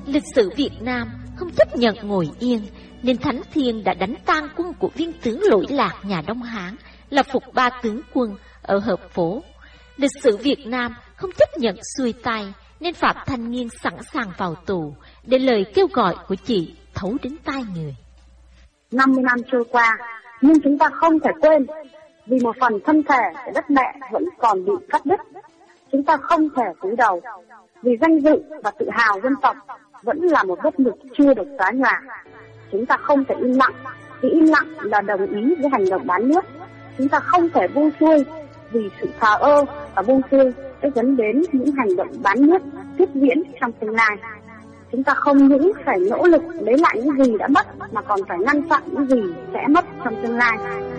Lịch sử Việt Nam không chấp nhận ngồi yên, nên Thánh Thiên đã đánh tan quân của viên tướng lỗi lạc nhà Đông Hán, là Phục Ba tướng quân ở Hợp Phố. Lịch sử Việt Nam không chấp nhận xuôi tay, nên Phạm Thanh Nghiên sẵn sàng vào tù, để lời kêu gọi của chị thấu đến tai người. 50 năm trôi qua, nhưng chúng ta không thể quên, vì một phần thân thể của đất mẹ vẫn còn bị cắt đứt. Chúng ta không thể cúi đầu, vì danh dự và tự hào dân tộc vẫn là một vết nứt chưa được xóa nhòa. Chúng ta không thể im lặng, vì im lặng là đồng ý với hành động bán nước. Chúng ta không thể buông xuôi, vì sự thờ ơ và buông xuôi sẽ dẫn đến những hành động bán nước tiếp diễn trong tương lai. Chúng ta không những phải nỗ lực lấy lại những gì đã mất, mà còn phải ngăn chặn những gì sẽ mất trong tương lai.